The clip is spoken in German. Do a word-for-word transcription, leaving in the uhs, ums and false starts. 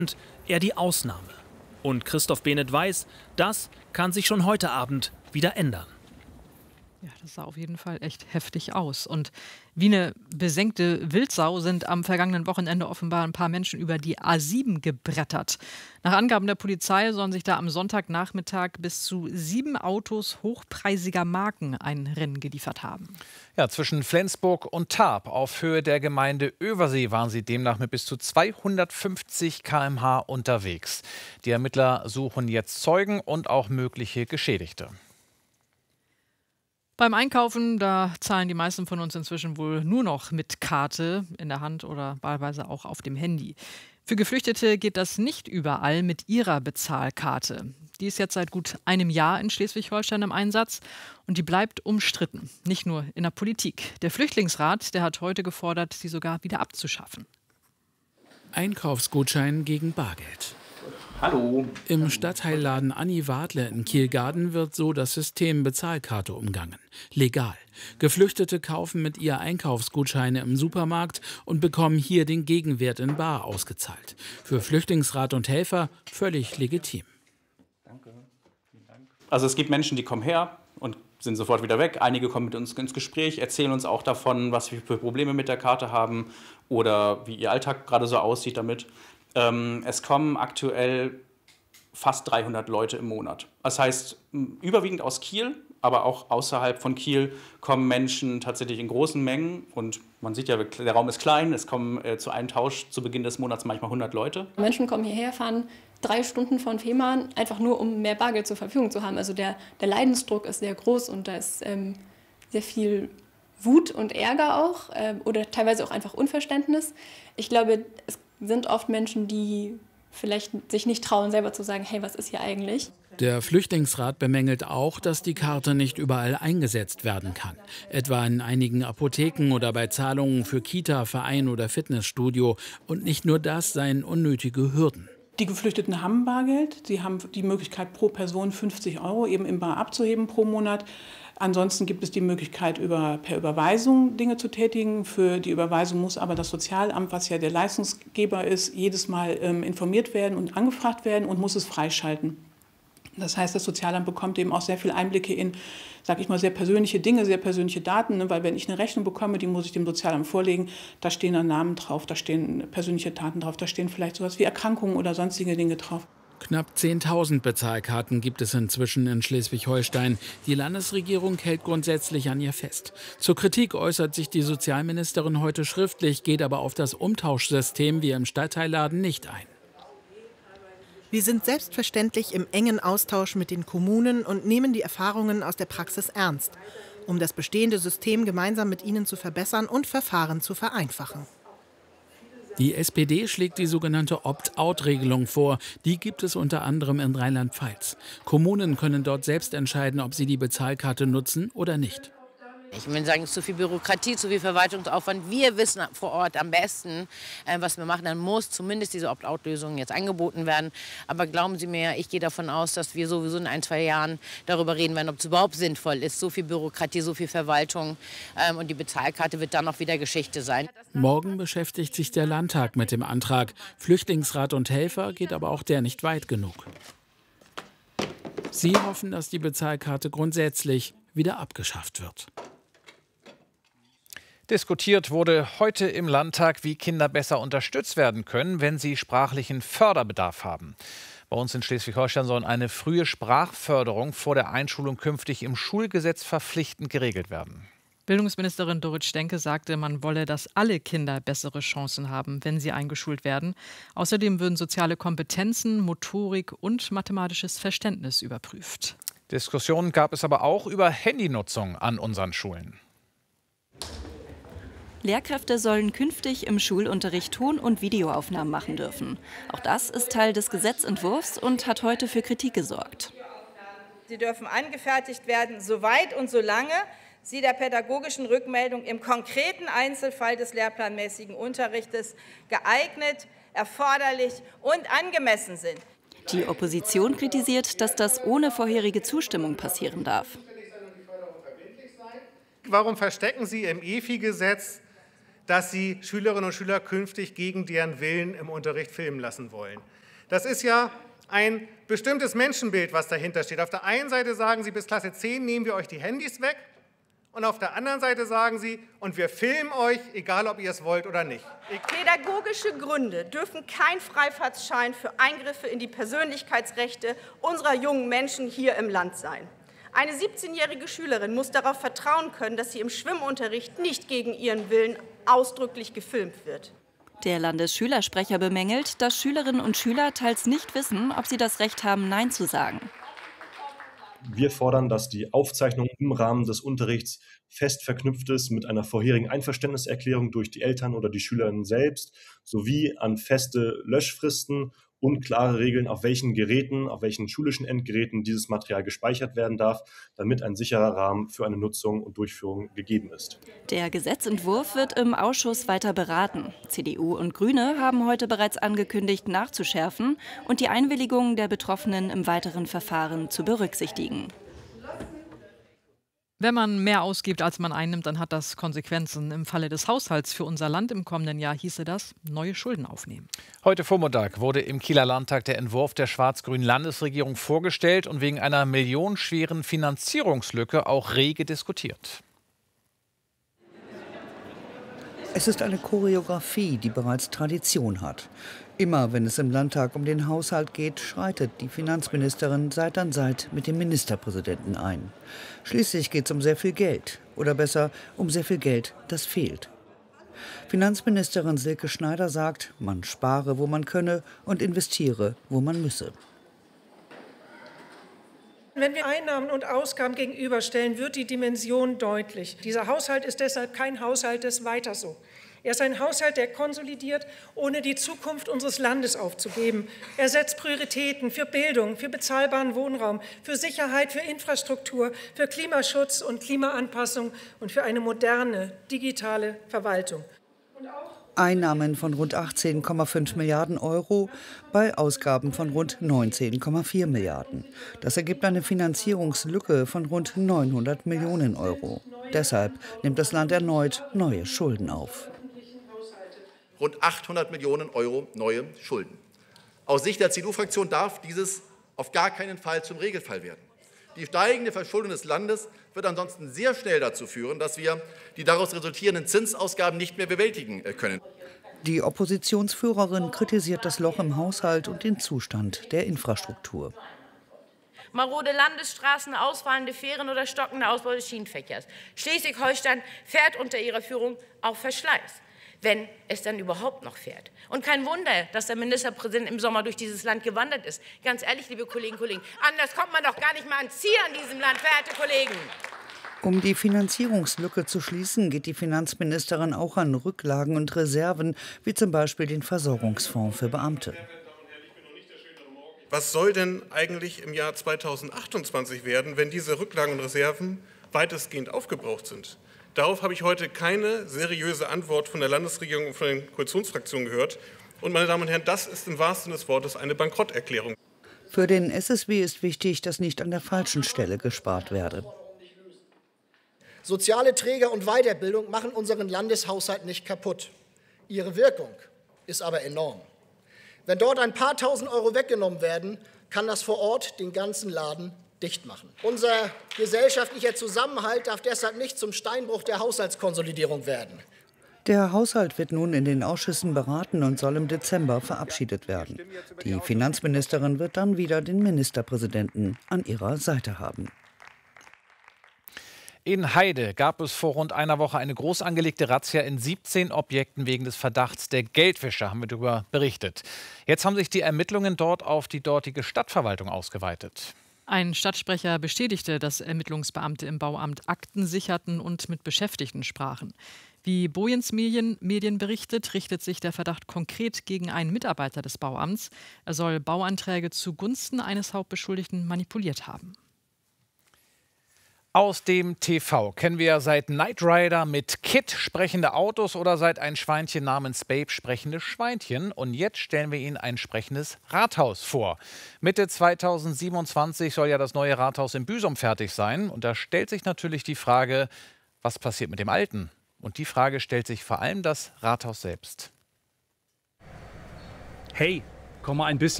eher die Ausnahme. Und Christoph Behnert weiß, das kann sich schon heute Abend wieder ändern. Ja, das sah auf jeden Fall echt heftig aus. Und wie eine besenkte Wildsau sind am vergangenen Wochenende offenbar ein paar Menschen über die A sieben gebrettert. Nach Angaben der Polizei sollen sich da am Sonntagnachmittag bis zu sieben Autos hochpreisiger Marken ein Rennen geliefert haben. Ja, zwischen Flensburg und Tarp auf Höhe der Gemeinde Översee waren sie demnach mit bis zu zweihundertfünfzig Kilometer pro Stunde unterwegs. Die Ermittler suchen jetzt Zeugen und auch mögliche Geschädigte. Beim Einkaufen, da zahlen die meisten von uns inzwischen wohl nur noch mit Karte in der Hand oder wahlweise auch auf dem Handy. Für Geflüchtete geht das nicht überall mit ihrer Bezahlkarte. Die ist jetzt seit gut einem Jahr in Schleswig-Holstein im Einsatz und die bleibt umstritten, nicht nur in der Politik. Der Flüchtlingsrat, der hat heute gefordert, sie sogar wieder abzuschaffen. Einkaufsgutschein gegen Bargeld. Hallo. Im Stadtteilladen Anni Wadler in Kielgarden wird so das System Bezahlkarte umgangen. Legal. Geflüchtete kaufen mit ihr Einkaufsgutscheine im Supermarkt und bekommen hier den Gegenwert in bar ausgezahlt. Für Flüchtlingsrat und Helfer völlig legitim. Danke. Vielen Dank. Also es gibt Menschen, die kommen her und sind sofort wieder weg. Einige kommen mit uns ins Gespräch, erzählen uns auch davon, was wir für Probleme mit der Karte haben oder wie ihr Alltag gerade so aussieht damit. Ähm, es kommen aktuell fast dreihundert Leute im Monat. Das heißt, überwiegend aus Kiel, aber auch außerhalb von Kiel kommen Menschen tatsächlich in großen Mengen. Und man sieht ja, der Raum ist klein, es kommen äh, zu einem Tausch zu Beginn des Monats manchmal hundert Leute. Menschen kommen hierher, fahren drei Stunden von Fehmarn, einfach nur, um mehr Bargeld zur Verfügung zu haben. Also der, der Leidensdruck ist sehr groß und da ist ähm, sehr viel Wut und Ärger auch äh, oder teilweise auch einfach Unverständnis. Ich glaube, es sind oft Menschen, die vielleicht sich nicht trauen, selber zu sagen, hey, was ist hier eigentlich? Der Flüchtlingsrat bemängelt auch, dass die Karte nicht überall eingesetzt werden kann. Etwa in einigen Apotheken oder bei Zahlungen für Kita, Verein oder Fitnessstudio. Und nicht nur das seien unnötige Hürden. Die Geflüchteten haben Bargeld. Sie haben die Möglichkeit, pro Person fünfzig Euro eben im Bar abzuheben pro Monat. Ansonsten gibt es die Möglichkeit, über, per Überweisung Dinge zu tätigen. Für die Überweisung muss aber das Sozialamt, was ja der Leistungsgeber ist, jedes Mal ähm, informiert werden und angefragt werden und muss es freischalten. Das heißt, das Sozialamt bekommt eben auch sehr viele Einblicke in, sage ich mal, sehr persönliche Dinge, sehr persönliche Daten. Ne? Weil wenn ich eine Rechnung bekomme, die muss ich dem Sozialamt vorlegen, da stehen dann Namen drauf, da stehen persönliche Daten drauf, da stehen vielleicht sowas wie Erkrankungen oder sonstige Dinge drauf. Knapp zehntausend Bezahlkarten gibt es inzwischen in Schleswig-Holstein. Die Landesregierung hält grundsätzlich an ihr fest. Zur Kritik äußert sich die Sozialministerin heute schriftlich, geht aber auf das Umtauschsystem wie im Stadtteilladen nicht ein. Wir sind selbstverständlich im engen Austausch mit den Kommunen und nehmen die Erfahrungen aus der Praxis ernst, um das bestehende System gemeinsam mit ihnen zu verbessern und Verfahren zu vereinfachen. Die S P D schlägt die sogenannte Opt-out-Regelung vor. Die gibt es unter anderem in Rheinland-Pfalz. Kommunen können dort selbst entscheiden, ob sie die Bezahlkarte nutzen oder nicht. Ich will sagen, es ist zu viel Bürokratie, zu viel Verwaltungsaufwand. Wir wissen vor Ort am besten, äh, was wir machen. Dann muss zumindest diese Opt-out-Lösung jetzt angeboten werden. Aber glauben Sie mir, ich gehe davon aus, dass wir sowieso in ein, zwei Jahren darüber reden werden, ob es überhaupt sinnvoll ist. So viel Bürokratie, so viel Verwaltung. Ähm, und die Bezahlkarte wird dann noch wieder Geschichte sein. Morgen beschäftigt sich der Landtag mit dem Antrag. Flüchtlingsrat und Helfer geht aber auch der nicht weit genug. Sie hoffen, dass die Bezahlkarte grundsätzlich wieder abgeschafft wird. Diskutiert wurde heute im Landtag, wie Kinder besser unterstützt werden können, wenn sie sprachlichen Förderbedarf haben. Bei uns in Schleswig-Holstein soll eine frühe Sprachförderung vor der Einschulung künftig im Schulgesetz verpflichtend geregelt werden. Bildungsministerin Dorit Stenke sagte, man wolle, dass alle Kinder bessere Chancen haben, wenn sie eingeschult werden. Außerdem würden soziale Kompetenzen, Motorik und mathematisches Verständnis überprüft. Diskussionen gab es aber auch über Handynutzung an unseren Schulen. Lehrkräfte sollen künftig im Schulunterricht Ton- und Videoaufnahmen machen dürfen. Auch das ist Teil des Gesetzentwurfs und hat heute für Kritik gesorgt. Sie dürfen angefertigt werden, soweit und solange sie der pädagogischen Rückmeldung im konkreten Einzelfall des lehrplanmäßigen Unterrichtes geeignet, erforderlich und angemessen sind. Die Opposition kritisiert, dass das ohne vorherige Zustimmung passieren darf. Warum verstecken Sie im E F I-Gesetz dass sie Schülerinnen und Schüler künftig gegen deren Willen im Unterricht filmen lassen wollen. Das ist ja ein bestimmtes Menschenbild, was dahinter steht. Auf der einen Seite sagen Sie, bis Klasse zehn nehmen wir euch die Handys weg. Und auf der anderen Seite sagen Sie, und wir filmen euch, egal ob ihr es wollt oder nicht. Pädagogische Gründe dürfen kein Freifahrtschein für Eingriffe in die Persönlichkeitsrechte unserer jungen Menschen hier im Land sein. Eine siebzehnjährige Schülerin muss darauf vertrauen können, dass sie im Schwimmunterricht nicht gegen ihren Willen ausdrücklich gefilmt wird. Der Landesschülersprecher bemängelt, dass Schülerinnen und Schüler teils nicht wissen, ob sie das Recht haben, Nein zu sagen. Wir fordern, dass die Aufzeichnung im Rahmen des Unterrichts fest verknüpft ist mit einer vorherigen Einverständniserklärung durch die Eltern oder die Schülerinnen selbst, sowie an feste Löschfristen und klare Regeln, auf welchen Geräten, auf welchen schulischen Endgeräten dieses Material gespeichert werden darf, damit ein sicherer Rahmen für eine Nutzung und Durchführung gegeben ist. Der Gesetzentwurf wird im Ausschuss weiter beraten. C D U und Grüne haben heute bereits angekündigt, nachzuschärfen und die Einwilligung der Betroffenen im weiteren Verfahren zu berücksichtigen. Wenn man mehr ausgibt, als man einnimmt, dann hat das Konsequenzen. Im Falle des Haushalts für unser Land im kommenden Jahr hieße das, neue Schulden aufnehmen. Heute Vormittag wurde im Kieler Landtag der Entwurf der schwarz-grünen Landesregierung vorgestellt und wegen einer millionenschweren Finanzierungslücke auch rege diskutiert. Es ist eine Choreografie, die bereits Tradition hat. Immer wenn es im Landtag um den Haushalt geht, schreitet die Finanzministerin Seit an Seit mit dem Ministerpräsidenten ein. Schließlich geht es um sehr viel Geld. Oder besser, um sehr viel Geld, das fehlt. Finanzministerin Silke Schneider sagt, man spare, wo man könne und investiere, wo man müsse. Wenn wir Einnahmen und Ausgaben gegenüberstellen, wird die Dimension deutlich. Dieser Haushalt ist deshalb kein Haushalt des Weiter so. Er ist ein Haushalt, der konsolidiert, ohne die Zukunft unseres Landes aufzugeben. Er setzt Prioritäten für Bildung, für bezahlbaren Wohnraum, für Sicherheit, für Infrastruktur, für Klimaschutz und Klimaanpassung und für eine moderne, digitale Verwaltung. Einnahmen von rund achtzehn Komma fünf Milliarden Euro bei Ausgaben von rund neunzehn Komma vier Milliarden. Das ergibt eine Finanzierungslücke von rund neunhundert Millionen Euro. Deshalb nimmt das Land erneut neue Schulden auf. Rund achthundert Millionen Euro neue Schulden. Aus Sicht der C D U-Fraktion darf dieses auf gar keinen Fall zum Regelfall werden. Die steigende Verschuldung des Landes wird ansonsten sehr schnell dazu führen, dass wir die daraus resultierenden Zinsausgaben nicht mehr bewältigen können. Die Oppositionsführerin kritisiert das Loch im Haushalt und den Zustand der Infrastruktur. Marode Landesstraßen, ausfallende Fähren oder stockende Ausbau des Schienenverkehrs. Schleswig-Holstein fährt unter ihrer Führung auf Verschleiß, wenn es dann überhaupt noch fährt. Und kein Wunder, dass der Ministerpräsident im Sommer durch dieses Land gewandert ist. Ganz ehrlich, liebe Kolleginnen und Kollegen, anders kommt man doch gar nicht mal ans Ziel an diesem Land, verehrte Kollegen. Um die Finanzierungslücke zu schließen, geht die Finanzministerin auch an Rücklagen und Reserven, wie zum Beispiel den Versorgungsfonds für Beamte. Was soll denn eigentlich im Jahr zweitausendachtundzwanzig werden, wenn diese Rücklagen und Reserven weitestgehend aufgebraucht sind? Darauf habe ich heute keine seriöse Antwort von der Landesregierung und von den Koalitionsfraktionen gehört. Und meine Damen und Herren, das ist im wahrsten Sinne des Wortes eine Bankrotterklärung. Für den S S W ist wichtig, dass nicht an der falschen Stelle gespart werde. Soziale Träger und Weiterbildung machen unseren Landeshaushalt nicht kaputt. Ihre Wirkung ist aber enorm. Wenn dort ein paar tausend Euro weggenommen werden, kann das vor Ort den ganzen Laden dicht machen. Unser gesellschaftlicher Zusammenhalt darf deshalb nicht zum Steinbruch der Haushaltskonsolidierung werden. Der Haushalt wird nun in den Ausschüssen beraten und soll im Dezember verabschiedet werden. Die Finanzministerin wird dann wieder den Ministerpräsidenten an ihrer Seite haben. In Heide gab es vor rund einer Woche eine groß angelegte Razzia in siebzehn Objekten wegen des Verdachts der Geldwäsche, haben wir darüber berichtet. Jetzt haben sich die Ermittlungen dort auf die dortige Stadtverwaltung ausgeweitet. Ein Stadtsprecher bestätigte, dass Ermittlungsbeamte im Bauamt Akten sicherten und mit Beschäftigten sprachen. Wie Boyens Medien, Medien berichtet, richtet sich der Verdacht konkret gegen einen Mitarbeiter des Bauamts. Er soll Bauanträge zugunsten eines Hauptbeschuldigten manipuliert haben. Aus dem T V kennen wir seit Knight Rider mit Kit sprechende Autos oder seit ein Schweinchen namens Babe sprechende Schweinchen. Und jetzt stellen wir Ihnen ein sprechendes Rathaus vor. Mitte zweitausendsiebenundzwanzig soll ja das neue Rathaus in Büsum fertig sein. Und da stellt sich natürlich die Frage, was passiert mit dem alten? Und die Frage stellt sich vor allem das Rathaus selbst. Hey, komm mal ein bisschen